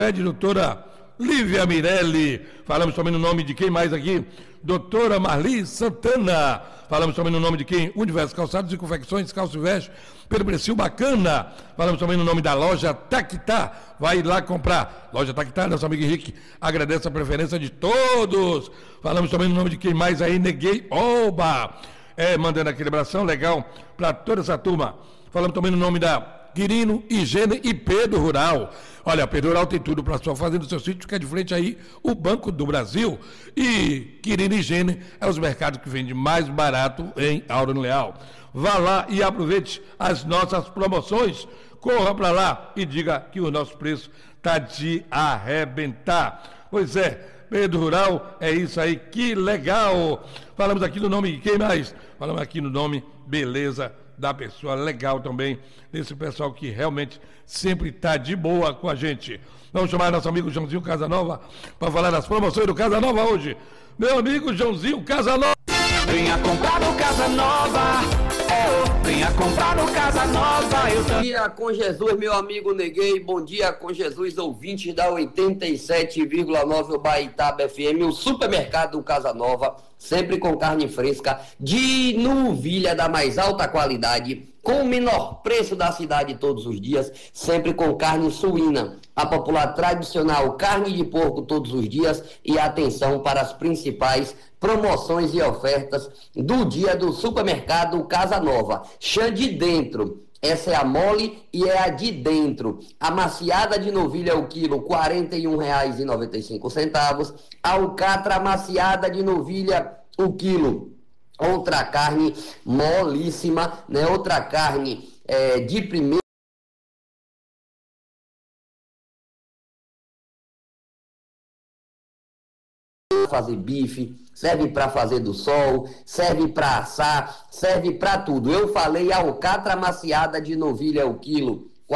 Doutora Lívia Mirelli, falamos também no nome de quem mais aqui? Doutora Marli Santana, falamos também no nome de quem? Universo Calçados e Confecções, Calço e Veste, pelo preço bacana, falamos também no nome da loja Taquitá, vai lá comprar, loja Taquitá, nosso amigo Henrique, agradece a preferência de todos, falamos também no nome de quem mais aí? Neguei Oba, mandando aquele abração legal para toda essa turma, falamos também no nome da Quirino, Higiene e Pedro Rural. Olha, Pedro Rural tem tudo para sua fazenda, do seu sítio, que é de frente aí o Banco do Brasil. E Quirino e Higiene é os mercados que vendem mais barato em Aurélio Leal. Vá lá e aproveite as nossas promoções. Corra para lá e diga que o nosso preço está de arrebentar. Pois é, Pedro Rural, é isso aí, que legal. Falamos aqui no nome de quem mais? Falamos aqui no nome Beleza da pessoa legal também, desse pessoal que realmente sempre está de boa com a gente. Vamos chamar nosso amigo Joãozinho Casanova para falar das promoções do Casanova hoje. Meu amigo Joãozinho Casanova. Venha comprar no Casanova, venha comprar no Casanova. Bom dia com Jesus, meu amigo Neguei. Bom dia com Jesus, ouvintes da 87,9 Ubaitaba FM, o supermercado do Casanova, sempre com carne fresca, de novilha da mais alta qualidade, com o menor preço da cidade todos os dias, sempre com carne suína, a popular tradicional carne de porco todos os dias e atenção para as principais promoções e ofertas do dia do supermercado Casa Nova. Chã de dentro, essa é a mole e é a de dentro. A maciada de novilha o quilo R$ 41,95. A alcatra maciada de novilha o quilo. Outra carne molíssima, né? Outra carne de primeira. Fazer bife, serve para fazer do sol, serve para assar, serve para tudo. Eu falei alcatra maciada de novilha o quilo, R$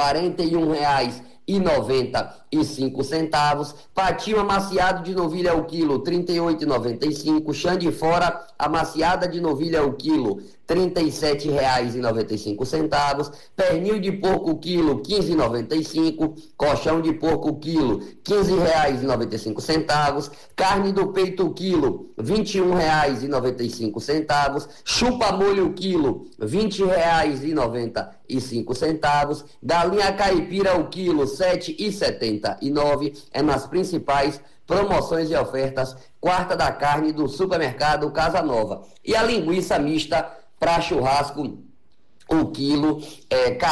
41,95. Patinho amaciado de novilha o quilo, R$ 38,95. Chã de fora amaciada de novilha o quilo, R$ 37,95. Pernil de porco quilo, R$ 15,95. Colchão de porco quilo, R$ 15,95. Carne do peito quilo, R$ 21,95. Chupa molho quilo, R$ 20,95. Galinha caipira o quilo, R$ 7,79. É nas principais promoções e ofertas, quarta da carne do supermercado Casa Nova. E a linguiça mista para churrasco, o quilo é R$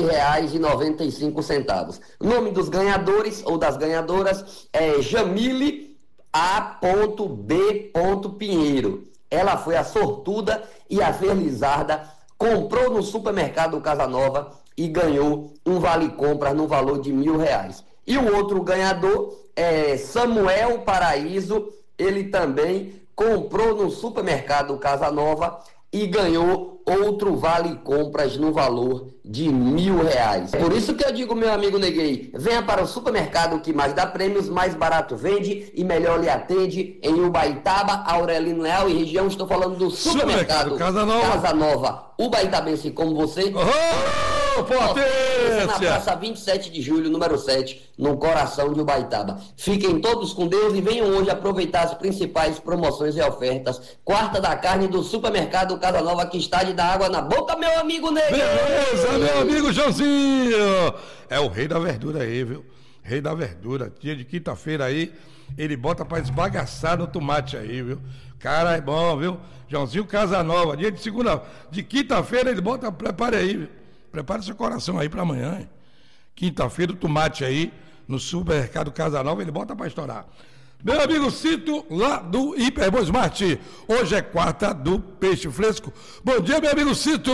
14,95. O nome dos ganhadores ou das ganhadoras é Jamile A.B. Pinheiro. Ela foi a sortuda e a felizarda, comprou no supermercado Casa Nova e ganhou um vale-compras no valor de R$ 1.000. E o outro ganhador é Samuel Paraíso, ele também comprou no supermercado Casa Nova e ganhou outro vale-compras no valor de R$ 1.000. Por isso que eu digo, meu amigo Neguei, venha para o supermercado que mais dá prêmios, mais barato vende e melhor lhe atende em Ubaitaba, Aurélio Leal e região. Estou falando do supermercado Casa Nova, Ubaitabense como você. Potência! Na praça 27 de julho, número 7, no coração de Ubaitaba. Fiquem todos com Deus e venham hoje aproveitar as principais promoções e ofertas. Quarta da carne do supermercado Casa Nova, que está de dar água na boca, meu amigo Negro. Beleza, meu amigo Joãozinho. É o rei da verdura aí, viu? Rei da verdura. Dia de quinta-feira aí, ele bota pra esbagaçar no tomate aí, viu? Cara, é bom, viu? Joãozinho Casanova. Dia de segunda, de quinta-feira ele bota, prepare aí, viu? Prepare seu coração aí para amanhã, hein? Quinta-feira o tomate aí no supermercado Casa Nova, ele bota para estourar. Meu amigo Cito, lá do Hiperboa Smart. Hoje é quarta do peixe fresco. Bom dia, meu amigo Cito.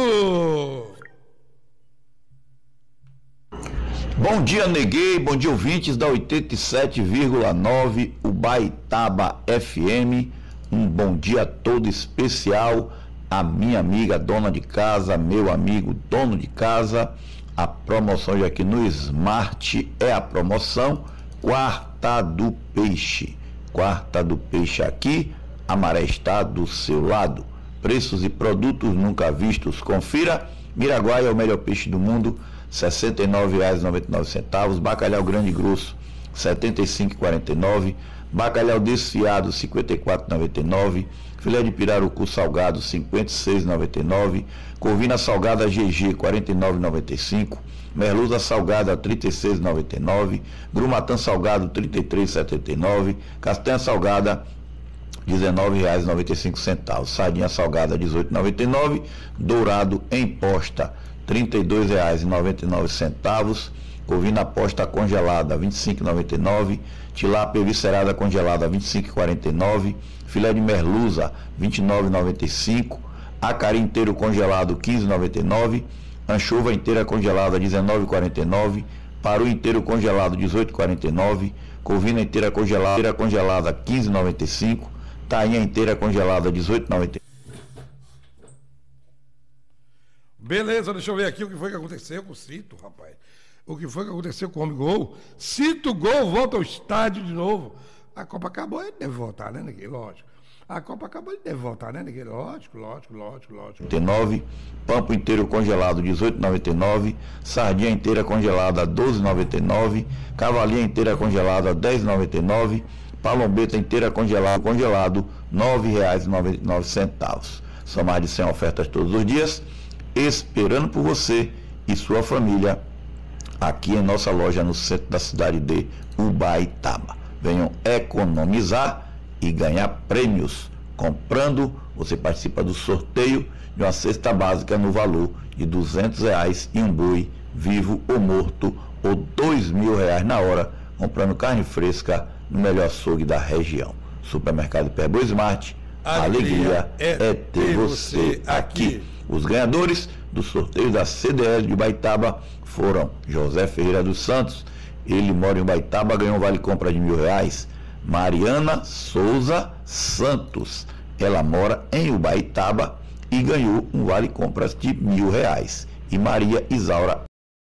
Bom dia, Neguei. Bom dia, ouvintes da 87,9 Ubaitaba FM. Um bom dia todo especial a minha amiga dona de casa, meu amigo dono de casa. A promoção aqui no Smart é a promoção Quarta do Peixe. Quarta do Peixe aqui, a maré está do seu lado. Preços e produtos nunca vistos. Confira. Miraguaia é o melhor peixe do mundo, R$ 69,99. Bacalhau grande e grosso, 75,49, bacalhau desfiado, 54,99, filé de pirarucu salgado, 56,99, corvina salgada GG, 49,95, merluza salgada, 36,99, grumatã salgado, 33,79, castanha salgada, R$19,95, sardinha salgada, R$18,99, dourado em posta, R$32,99, corvina posta congelada, R$25,99, tilápia viscerada congelada, R$25,49, filé de merluza, R$29,95, acari inteiro congelado, R$15,99, anchova inteira congelada, R$19,49, paru inteiro congelado, R$18,49, corvina inteira congelada, R$15,95, tainha inteira congelada, R$18,99. Beleza, deixa eu ver aqui o que foi que aconteceu com o Cito, rapaz. O que foi que aconteceu com o homem Gol? Cito Gol volta ao estádio de novo. A Copa acabou, ele deve voltar, né, Neguinho? Lógico. A Copa acabou, ele deve voltar, né, Neguinho? Lógico. 99, pampo inteiro congelado, R$18,99, sardinha inteira congelada, R$12,99, cavalinha inteira congelada, R$10,99, palombeta inteira congelado, R$9,99. São mais de 100 ofertas todos os dias, esperando por você e sua família aqui em nossa loja no centro da cidade de Ubaitaba. Venham economizar e ganhar prêmios. Comprando, você participa do sorteio de uma cesta básica no valor de R$200 e um boi vivo ou morto, ou R$2.000 na hora, comprando carne fresca no melhor açougue da região. Supermercado Perboa Smart, a alegria é ter você aqui. Os ganhadores do sorteio da CDL de Ubaitaba foram José Ferreira dos Santos, ele mora em Ubaitaba, ganhou um vale-compra de R$1.000. Mariana Souza Santos, ela mora em Ubaitaba e ganhou um vale-compras de R$1.000. E Maria Isaura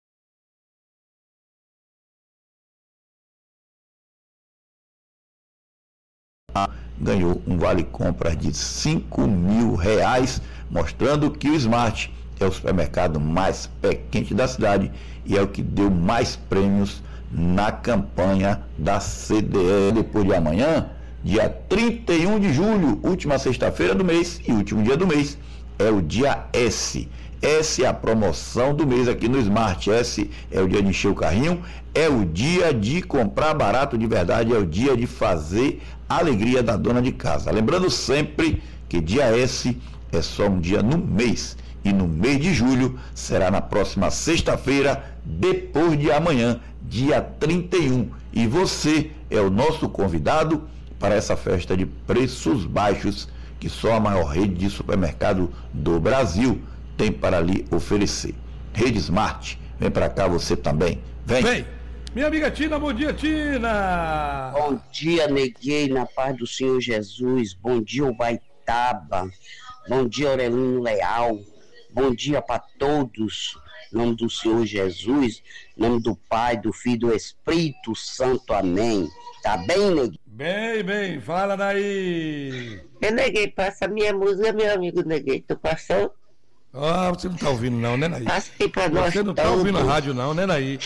ganhou um vale-compras de R$5.000, mostrando que o Smart é o supermercado mais pé quente da cidade e é o que deu mais prêmios na campanha da CDL. Depois de amanhã, dia 31 de julho, última sexta-feira do mês e último dia do mês, é o dia S. S é a promoção do mês aqui no Smart. S é o dia de encher o carrinho, é o dia de comprar barato de verdade, é o dia de fazer a alegria da dona de casa. Lembrando sempre que dia S é só um dia no mês. E no mês de julho será na próxima sexta-feira, depois de amanhã, dia 31. E você é o nosso convidado para essa festa de preços baixos que só a maior rede de supermercado do Brasil tem para lhe oferecer. Rede Smart, vem para cá você também. Vem! Minha amiga Tina, bom dia, Tina! Bom dia, Neguinho, na paz do Senhor Jesus. Bom dia, Ubaitaba. Bom dia, Aurelino Leal. Bom dia para todos. Em nome do Senhor Jesus, em nome do Pai, do Filho e do Espírito Santo. Amém. Tá bem, Neguinho? Bem, fala daí. Neguinho, passa minha música, meu amigo Neguinho. Tu passou? Ah, você não tá ouvindo não, né, Naí? Passa aí pra nós. Você não tá ouvindo a rádio não, né, Naí?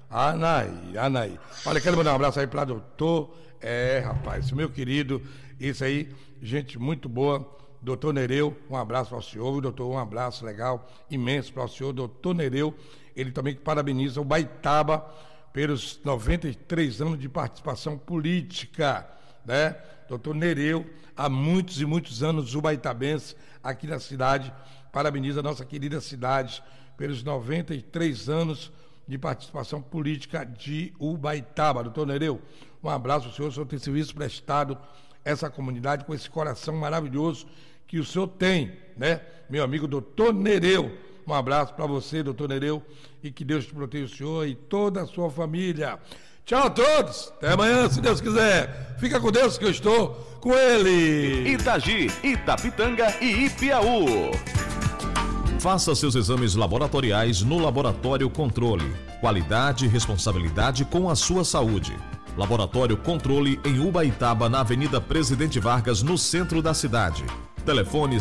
Anaí. Olha, quero mandar um abraço aí para doutor. Rapaz, meu querido, isso aí, gente muito boa. Doutor Nereu, um abraço para o senhor, doutor, um abraço legal, imenso para o senhor, doutor Nereu. Ele também parabeniza o Ubaitaba pelos 93 anos de participação política, né? Doutor Nereu, há muitos e muitos anos ubaitabense aqui na cidade, parabeniza a nossa querida cidade pelos 93 anos de participação política de Ubaitaba. Doutor Nereu, um abraço ao senhor, o senhor tem serviço prestado essa comunidade com esse coração maravilhoso que o senhor tem, né? Meu amigo doutor Nereu, um abraço para você, doutor Nereu, e que Deus te proteja, o senhor e toda a sua família. Tchau a todos, até amanhã, se Deus quiser. Fica com Deus que eu estou com ele. Itagi, Itapitanga e Ipiaú. Faça seus exames laboratoriais no Laboratório Controle. Qualidade e responsabilidade com a sua saúde. Laboratório Controle em Ubaitaba, na Avenida Presidente Vargas, no centro da cidade. Telefone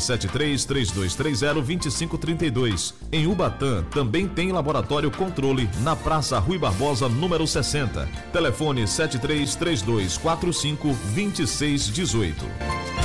73-3230-2532. Em Ubatã também tem Laboratório Controle na Praça Rui Barbosa, número 60. Telefone 73-3245-2618.